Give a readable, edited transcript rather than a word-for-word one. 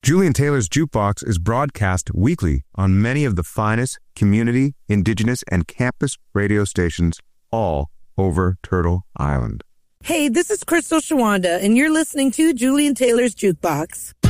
Julian Taylor's Jukebox is broadcast weekly on many of the finest community, indigenous, and campus radio stations all over Turtle Island. Hey, this is Crystal Shawanda, and you're listening to Julian Taylor's Jukebox.